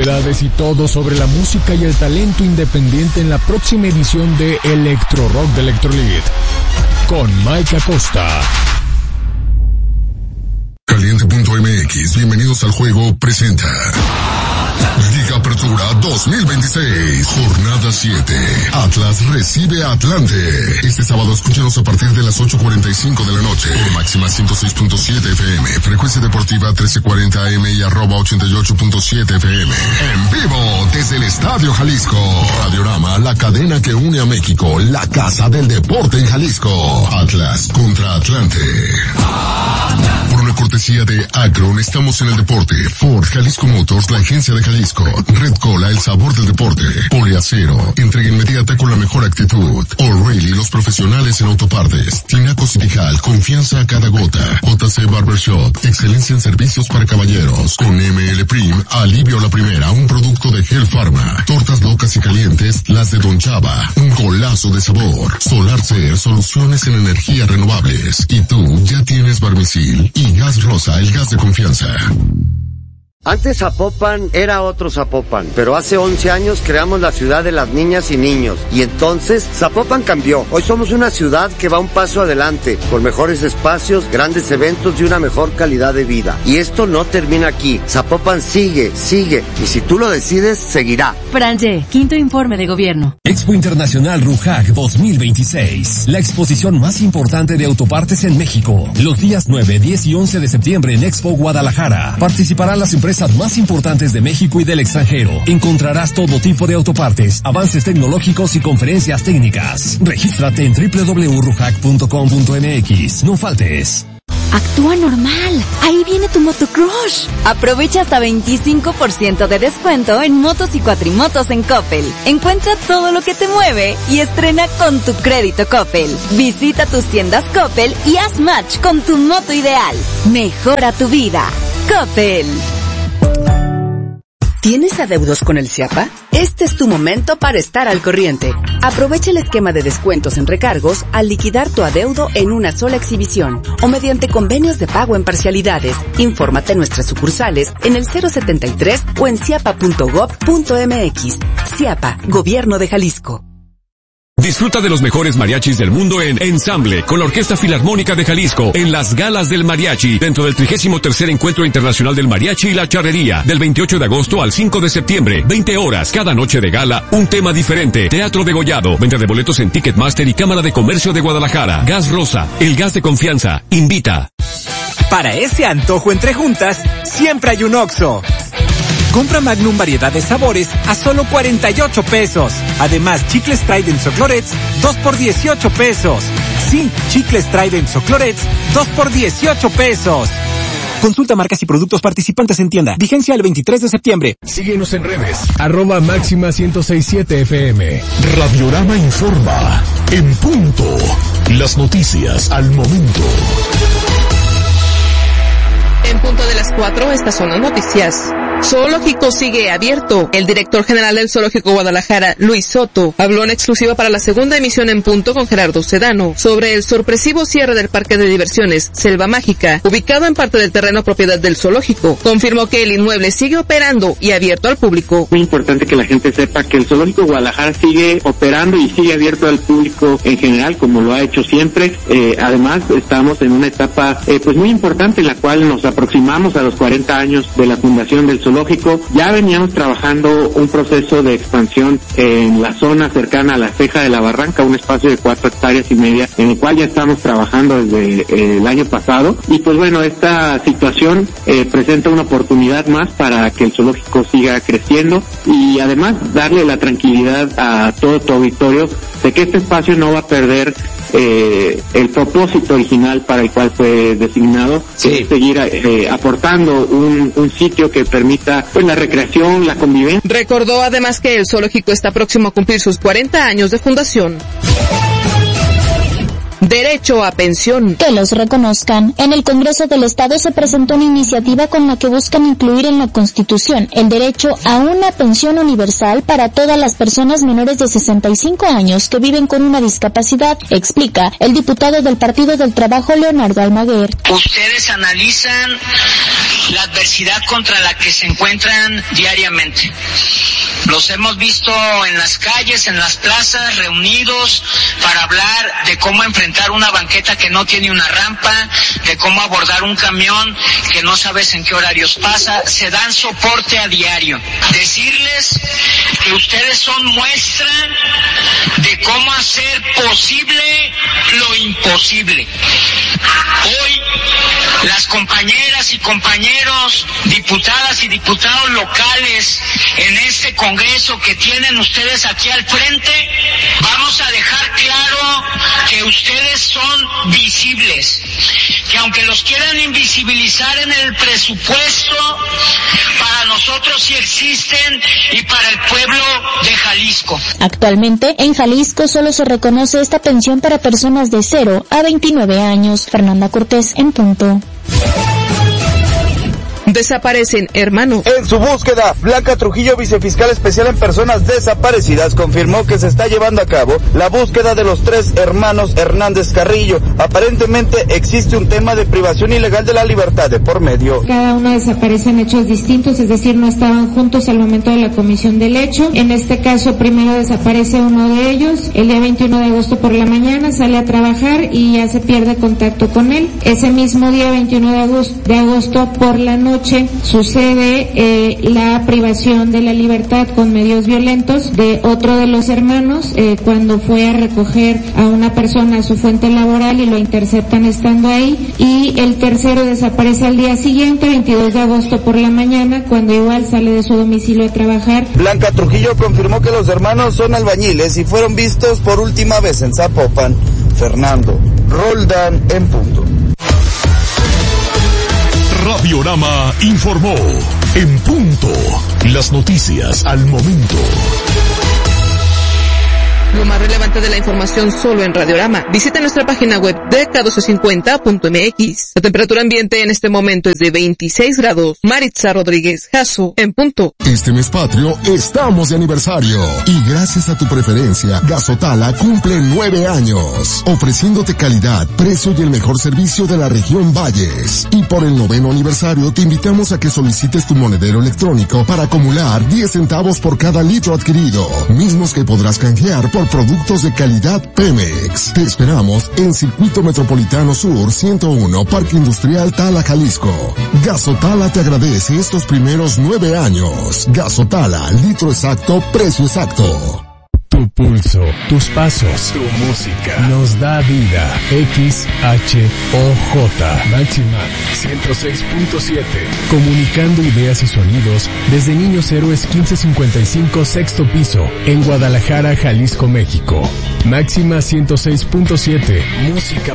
novedades y todo sobre la música y el talento independiente en la próxima edición de Electro Rock de Electrolit con Mike Acosta. Caliente.mx, bienvenidos al juego, presenta Liga Apertura 2026, jornada 7. Atlas recibe a Atlante. Este sábado escúchanos a partir de las 8:45 de la noche. Por máxima 106.7 FM, frecuencia deportiva 1340 AM y @88.7 FM. En vivo desde el Estadio Jalisco. Radiorama, la cadena que une a México, la casa del deporte en Jalisco. Atlas contra Atlante. Por una cortesía de Akron, estamos en el deporte. Ford, Jalisco Motors, la agencia de Jalisco. Red Cola, el sabor del deporte. Poliacero, entrega inmediata con la mejor actitud. O'Reilly, los profesionales en autopartes. Tinaco Citijal, confianza a cada gota. JC Barbershop, excelencia en servicios para caballeros. Con ML Prim, alivio a la primera, un producto de Hell Pharma. Tortas locas y calientes, las de Don Chava, un golazo de sabor. Solar Ser, soluciones en energías renovables. Y tú ya tienes Barmisil y Gas Rosa, el gas de confianza. Antes Zapopan era otro Zapopan, pero hace 11 años creamos la ciudad de las niñas y niños, y entonces Zapopan cambió. Hoy somos una ciudad que va un paso adelante, con mejores espacios, grandes eventos y una mejor calidad de vida. Y esto no termina aquí. Zapopan sigue, y si tú lo decides, seguirá. Franje, quinto informe de gobierno. Expo Internacional RUJAC 2026, la exposición más importante de autopartes en México. Los días 9, 10 y 11 de septiembre en Expo Guadalajara. Participarán las empresas más importantes de México y del extranjero. Encontrarás todo tipo de autopartes, avances tecnológicos y conferencias técnicas. Regístrate en www.rujac.com.mx. No faltes. Actúa normal. Ahí viene tu motocrush. Aprovecha hasta 25% de descuento en motos y cuatrimotos en Coppel. Encuentra todo lo que te mueve y estrena con tu crédito Coppel. Visita tus tiendas Coppel y haz match con tu moto ideal. Mejora tu vida. Coppel. ¿Tienes adeudos con el CIAPA? Este es tu momento para estar al corriente. Aprovecha el esquema de descuentos en recargos al liquidar tu adeudo en una sola exhibición o mediante convenios de pago en parcialidades. Infórmate en nuestras sucursales en el 073 o en ciapa.gov.mx. CIAPA, Gobierno de Jalisco. Disfruta de los mejores mariachis del mundo en Ensamble, con la Orquesta Filarmónica de Jalisco, en las Galas del Mariachi, dentro del 33º Encuentro Internacional del Mariachi y la Charrería, del 28 de agosto al 5 de septiembre, 20 horas, cada noche de gala, un tema diferente, teatro degollado, venta de boletos en Ticketmaster y Cámara de Comercio de Guadalajara. Gas Rosa, el gas de confianza, invita. Para ese antojo entre juntas, siempre hay un Oxxo. Compra Magnum variedad de sabores a solo 48 pesos. Además, chicles Trident o Clorets, 2 por 18 pesos. Sí, chicles Trident o Clorets, 2 por 18 pesos. Consulta marcas y productos participantes en tienda. Vigencia el 23 de septiembre. Síguenos en redes. @máxima 1067 FM. Radiorama informa. En punto. Las noticias al momento. En punto de las 4, estas son las noticias. Zoológico sigue abierto. El director general del Zoológico Guadalajara, Luis Soto, habló en exclusiva para la segunda emisión En Punto con Gerardo Sedano sobre el sorpresivo cierre del parque de diversiones Selva Mágica, ubicado en parte del terreno propiedad del zoológico. Confirmó que el inmueble sigue operando y abierto al público. Muy importante que la gente sepa que el Zoológico Guadalajara sigue operando y sigue abierto al público en general, como lo ha hecho siempre. Además, estamos en una etapa pues muy importante en la cual nos aproximamos a los 40 años de la fundación del zoológico. Ya veníamos trabajando un proceso de expansión en la zona cercana a la Ceja de la Barranca, un espacio de 4,5 hectáreas, en el cual ya estamos trabajando desde el año pasado. Y pues bueno, esta situación presenta una oportunidad más para que el zoológico siga creciendo y además darle la tranquilidad a todo tu auditorio de que este espacio no va a perder el propósito original para el cual fue designado, es seguir aportando un sitio que permita pues la recreación, la convivencia. Recordó además que el zoológico está próximo a cumplir sus 40 años de fundación. derecho a pensión. Que los reconozcan. En el Congreso del Estado se presentó una iniciativa con la que buscan incluir en la Constitución el derecho a una pensión universal para todas las personas menores de 65 años que viven con una discapacidad, explica el diputado del Partido del Trabajo, Leonardo Almaguer. Ustedes analizan la adversidad contra la que se encuentran diariamente. Los hemos visto en las calles, en las plazas, reunidos para hablar de cómo enfrentar una banqueta que no tiene una rampa, de cómo abordar un camión que no sabes en qué horarios pasa. Se dan soporte a diario. Decirles que ustedes son muestra de cómo hacer posible lo imposible. Hoy, las compañeras y compañeros, diputadas y diputados locales en este Congreso que tienen ustedes aquí al frente, vamos a dejar claro que ustedes son visibles, que aunque los quieran invisibilizar en el presupuesto, para nosotros sí existen y para el pueblo de Jalisco. Actualmente, en Jalisco solo se reconoce esta pensión para personas de 0 a 29 años. Fernanda Cortés, en punto. Desaparecen hermanos. En su búsqueda, Blanca Trujillo, vicefiscal especial en personas desaparecidas, confirmó que se está llevando a cabo la búsqueda de los 3 hermanos Hernández Carrillo. Aparentemente existe un tema de privación ilegal de la libertad de por medio. Cada uno desaparece en hechos distintos, es decir, no estaban juntos al momento de la comisión del hecho. En este caso, primero desaparece uno de ellos. El día 21 de agosto por la mañana sale a trabajar y ya se pierde contacto con él. Ese mismo día, 21 de agosto por la noche, sucede la privación de la libertad con medios violentos de otro de los hermanos cuando fue a recoger a una persona a su fuente laboral y lo interceptan estando ahí, y el tercero desaparece al día siguiente, 22 de agosto por la mañana, cuando igual sale de su domicilio a trabajar. Blanca Trujillo confirmó que los hermanos son albañiles y fueron vistos por última vez en Zapopan. Fernando Roldán, en punto. Radiorama informó en punto. Las noticias al momento. Lo más relevante de la información solo en Radiorama. Visita nuestra página web dk1250.mx. La temperatura ambiente en este momento es de 26 grados. Maritza Rodríguez Jasso, en punto. Este mes patrio estamos de aniversario y gracias a tu preferencia, Gasotala cumple 9 años, ofreciéndote calidad, precio y el mejor servicio de la región Valles. Y por el 9º aniversario te invitamos a que solicites tu monedero electrónico para acumular 10 centavos por cada litro adquirido, mismos que podrás canjear por productos de calidad Pemex. Te esperamos en Circuito Metropolitano Sur 101, Parque Industrial Tala, Jalisco. Gasotala te agradece estos primeros 9 años. Gasotala, litro exacto, precio exacto. Tu pulso, tus pasos, tu música nos da vida. XHOJ Máxima 106.7, comunicando ideas y sonidos desde Niños Héroes 1555 sexto piso en Guadalajara, Jalisco, México. Máxima 106.7, música